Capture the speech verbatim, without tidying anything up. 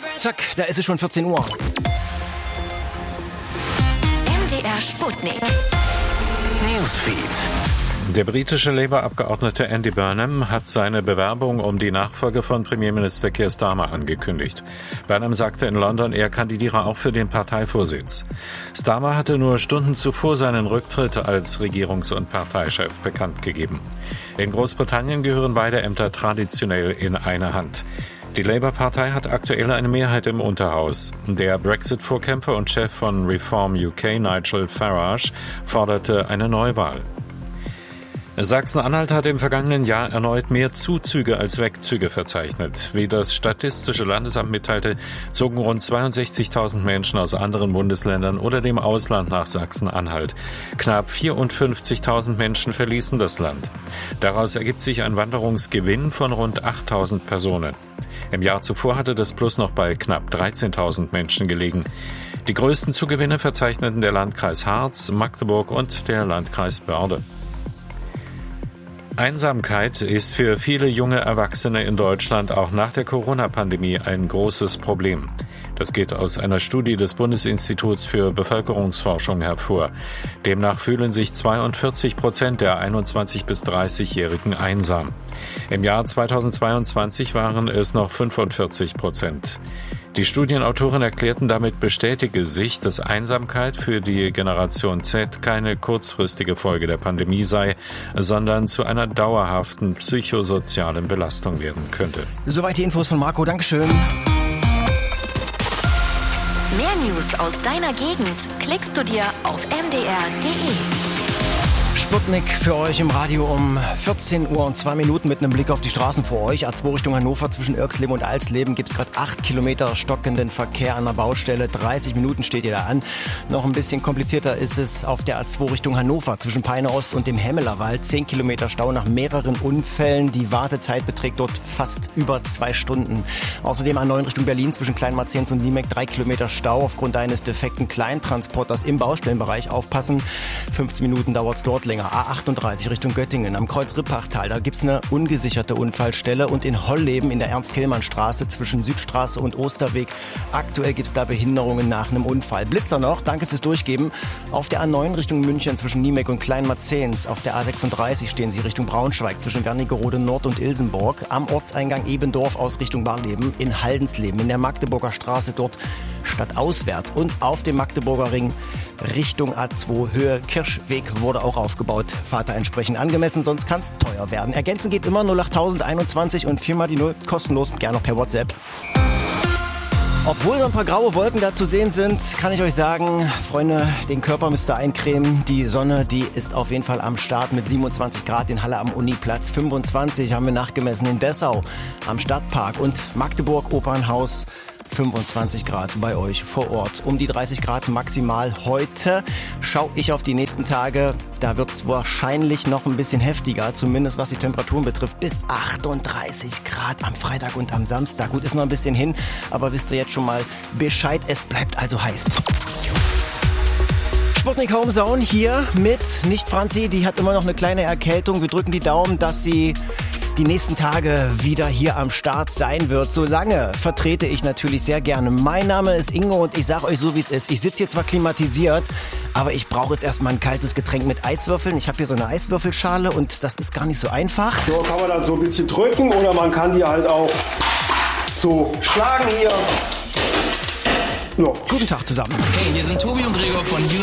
Zack, da ist es schon vierzehn Uhr. M D R Sputnik. Newsfeed. Der britische Labour-Abgeordnete Andy Burnham hat seine Bewerbung um die Nachfolge von Premierminister Keir Starmer angekündigt. Burnham sagte in London, er kandidiere auch für den Parteivorsitz. Starmer hatte nur Stunden zuvor seinen Rücktritt als Regierungs- und Parteichef bekannt gegeben. In Großbritannien gehören beide Ämter traditionell in eine Hand. Die Labour-Partei hat aktuell eine Mehrheit im Unterhaus. Der Brexit-Vorkämpfer und Chef von Reform U K, Nigel Farage, forderte eine Neuwahl. Sachsen-Anhalt hat im vergangenen Jahr erneut mehr Zuzüge als Wegzüge verzeichnet. Wie das Statistische Landesamt mitteilte, zogen rund zweiundsechzigtausend Menschen aus anderen Bundesländern oder dem Ausland nach Sachsen-Anhalt. Knapp vierundfünfzigtausend Menschen verließen das Land. Daraus ergibt sich ein Wanderungsgewinn von rund achttausend Personen. Im Jahr zuvor hatte das Plus noch bei knapp dreizehntausend Menschen gelegen. Die größten Zugewinne verzeichneten der Landkreis Harz, Magdeburg und der Landkreis Börde. Einsamkeit ist für viele junge Erwachsene in Deutschland auch nach der Corona-Pandemie ein großes Problem. Das geht aus einer Studie des Bundesinstituts für Bevölkerungsforschung hervor. Demnach fühlen sich zweiundvierzig Prozent der einundzwanzig- bis dreißigjährigen einsam. Im Jahr zweitausendzweiundzwanzig waren es noch fünfundvierzig Prozent. Die Studienautoren erklärten, damit bestätige sich, dass Einsamkeit für die Generation Z keine kurzfristige Folge der Pandemie sei, sondern zu einer dauerhaften psychosozialen Belastung werden könnte. Soweit die Infos von Marco, Dankeschön. Mehr News aus deiner Gegend klickst du dir auf m d r punkt d e. Sputnik für euch im Radio um vierzehn Uhr und zwei Minuten mit einem Blick auf die Straßen vor euch. A zwei Richtung Hannover zwischen Irxleben und Alsleben gibt es gerade acht Kilometer stockenden Verkehr an der Baustelle. dreißig Minuten steht ihr da an. Noch ein bisschen komplizierter ist es auf der A zwei Richtung Hannover zwischen Peine Ost und dem Hemmelerwald. zehn Kilometer Stau nach mehreren Unfällen. Die Wartezeit beträgt dort fast über zwei Stunden. Außerdem A neun Richtung Berlin zwischen Kleinmarzens und Niemek drei Kilometer Stau aufgrund eines defekten Kleintransporters im Baustellenbereich. Aufpassen, fünfzehn Minuten dauert es dort länger. A achtunddreißig Richtung Göttingen am Kreuz Rippachtal, da gibt's eine ungesicherte Unfallstelle und in Holleben in der Ernst-Hillmann-Straße zwischen Südstraße und Osterweg. Aktuell gibt's da Behinderungen nach einem Unfall. Blitzer noch, danke fürs Durchgeben. Auf der A neun Richtung München zwischen Niemek und Kleinmarzens. Auf der A sechsunddreißig stehen sie Richtung Braunschweig zwischen Wernigerode Nord und Ilsenburg. Am Ortseingang Ebendorf aus Richtung Barleben. In Haldensleben in der Magdeburger Straße dort stadtauswärts und auf dem Magdeburger Ring Richtung A zwei Höhe Kirschweg wurde auch aufgebaut. Vater entsprechend angemessen, sonst kann es teuer werden. Ergänzen geht immer null acht einundzwanzig und viermal die Null kostenlos, gerne noch per WhatsApp. Obwohl so ein paar graue Wolken da zu sehen sind, kann ich euch sagen, Freunde, den Körper müsst ihr eincremen. Die Sonne, die ist auf jeden Fall am Start mit siebenundzwanzig Grad in Halle am Uniplatz. fünfundzwanzig haben wir nachgemessen in Dessau am Stadtpark und Magdeburg Opernhaus. fünfundzwanzig Grad bei euch vor Ort. Um die dreißig Grad maximal heute. Schau ich auf die nächsten Tage. Da wird es wahrscheinlich noch ein bisschen heftiger, zumindest was die Temperaturen betrifft. Bis achtunddreißig Grad am Freitag und am Samstag. Gut, ist noch ein bisschen hin, aber wisst ihr jetzt schon mal Bescheid. Es bleibt also heiß. Sputnik Homezone hier mit nicht Franzi, die hat immer noch eine kleine Erkältung. Wir drücken die Daumen, dass sie die nächsten Tage wieder hier am Start sein wird. Solange vertrete ich natürlich sehr gerne. Mein Name ist Ingo und ich sage euch so, wie es ist. Ich sitze hier zwar klimatisiert, aber ich brauche jetzt erstmal ein kaltes Getränk mit Eiswürfeln. Ich habe hier so eine Eiswürfelschale und das ist gar nicht so einfach. So kann man dann so ein bisschen drücken oder man kann die halt auch so schlagen hier. Ja. Guten Tag zusammen. Hey, hier sind Tobi und Gregor von